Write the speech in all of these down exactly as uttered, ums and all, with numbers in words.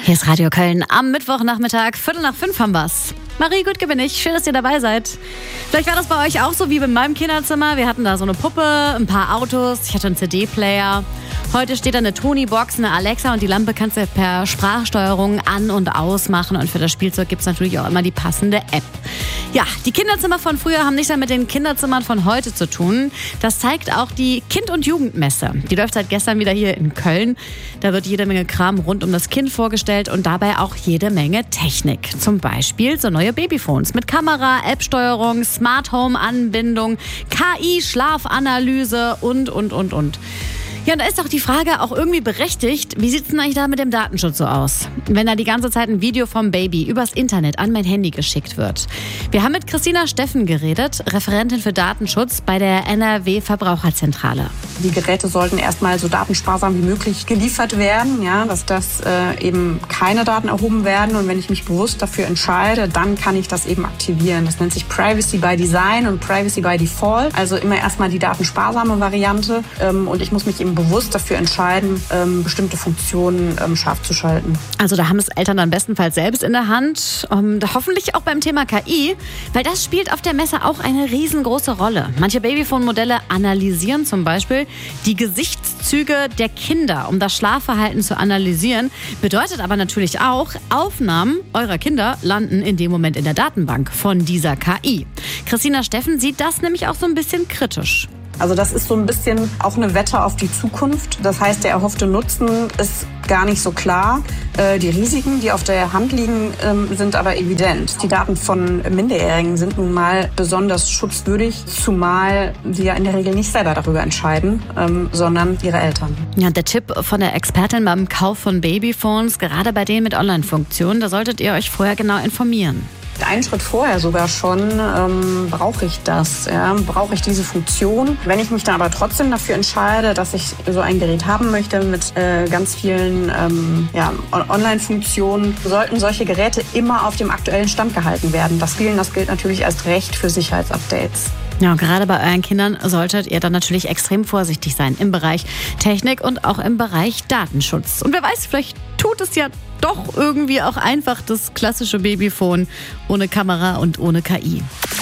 Hier ist Radio Köln am Mittwochnachmittag, Viertel nach fünf haben wir's. Marie Gutke bin ich, schön, dass ihr dabei seid. Vielleicht war das bei euch auch so wie in meinem Kinderzimmer. Wir hatten da so eine Puppe, ein paar Autos, ich hatte einen C D-Player. Heute steht da eine Tony-Box, eine Alexa und die Lampe kannst du per Sprachsteuerung an- und ausmachen. Und für das Spielzeug gibt es natürlich auch immer die passende App. Ja, die Kinderzimmer von früher haben nichts mehr mit den Kinderzimmern von heute zu tun. Das zeigt auch die Kind- und Jugendmesse. Die läuft seit gestern wieder hier in Köln. Da wird jede Menge Kram rund um das Kind vorgestellt und dabei auch jede Menge Technik. Zum Beispiel so neue Babyphones mit Kamera, App-Steuerung, Smart Home-Anbindung, K I, Schlafanalyse und, und, und, und. Ja, und da ist doch die Frage auch irgendwie berechtigt, wie sieht es denn eigentlich da mit dem Datenschutz so aus? Wenn da die ganze Zeit ein Video vom Baby übers Internet an mein Handy geschickt wird. Wir haben mit Christina Steffen geredet, Referentin für Datenschutz bei der N R W-Verbraucherzentrale. Die Geräte sollten erstmal so datensparsam wie möglich geliefert werden, ja, dass das äh, eben keine Daten erhoben werden. Und wenn ich mich bewusst dafür entscheide, dann kann ich das eben aktivieren. Das nennt sich Privacy by Design und Privacy by Default. Also immer erstmal die datensparsame Variante. Ähm, und ich muss mich eben bewusst dafür entscheiden, ähm, bestimmte Funktionen ähm, scharf zu schalten. Also da haben es Eltern dann bestenfalls selbst in der Hand. Um, hoffentlich auch beim Thema K I, weil das spielt auf der Messe auch eine riesengroße Rolle. Manche Babyphone-Modelle analysieren zum Beispiel die Gesichtszüge der Kinder, um das Schlafverhalten zu analysieren. Bedeutet aber natürlich auch, Aufnahmen eurer Kinder landen in dem Moment in der Datenbank von dieser K I. Christina Steffen sieht das nämlich auch so ein bisschen kritisch. Also das ist so ein bisschen auch eine Wette auf die Zukunft. Das heißt, der erhoffte Nutzen ist gar nicht so klar. Äh, die Risiken, die auf der Hand liegen, ähm, sind aber evident. Die Daten von Minderjährigen sind nun mal besonders schutzwürdig, zumal die ja in der Regel nicht selber darüber entscheiden, ähm, sondern ihre Eltern. Ja, der Tipp von der Expertin beim Kauf von Babyphones, gerade bei denen mit Online-Funktionen, da solltet ihr euch vorher genau informieren. Einen Schritt vorher sogar schon, ähm, brauche ich das, ja? Brauche ich diese Funktion. Wenn ich mich dann aber trotzdem dafür entscheide, dass ich so ein Gerät haben möchte mit äh, ganz vielen ähm, ja, Online-Funktionen, sollten solche Geräte immer auf dem aktuellen Stand gehalten werden. Das gilt, das gilt natürlich erst recht für Sicherheitsupdates. Ja, gerade bei euren Kindern solltet ihr dann natürlich extrem vorsichtig sein im Bereich Technik und auch im Bereich Datenschutz. Und wer weiß, vielleicht tut es ja doch irgendwie auch einfach das klassische Babyphone ohne Kamera und ohne K I.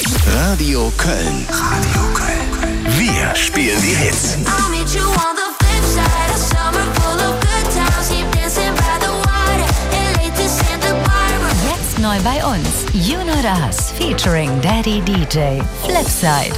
Radio Köln. Radio Köln. Wir spielen die Hits. Jetzt neu bei uns. You Know Das featuring Daddy D J. Flipside.